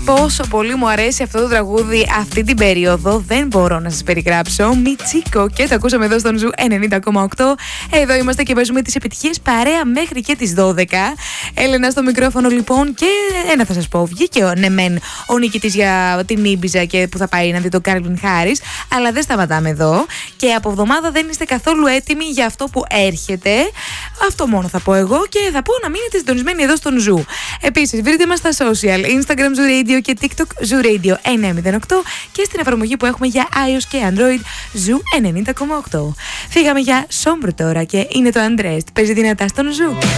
Πόσο πολύ μου αρέσει αυτό το τραγούδι αυτή την περίοδο, δεν μπορώ να σας περιγράψω. Μιτσίκο, και το ακούσαμε εδώ στον Ζου 90,8. Εδώ είμαστε και παίζουμε τις επιτυχίες παρέα μέχρι και τις 12. Έλενα στο μικρόφωνο λοιπόν, και ένα θα σας πω. Βγήκε ο νικητής για την Ήμπιζα και που θα πάει να δει τον Κάλβιν Χάρις. Αλλά δεν σταματάμε εδώ. Και από εβδομάδα δεν είστε καθόλου έτοιμοι για αυτό που έρχεται. Αυτό μόνο θα πω εγώ, και θα πω να μείνετε συντονισμένοι εδώ στον Ζου. Επίσης, βρείτε μας στα social, Instagram Zoo Radio και TikTok Zoo Radio 908, και στην εφαρμογή που έχουμε για iOS και Android Zoo 90,8. Φύγαμε για Σόμπρο τώρα, και είναι το Undressed. Παίζει δυνατά στον Ζου.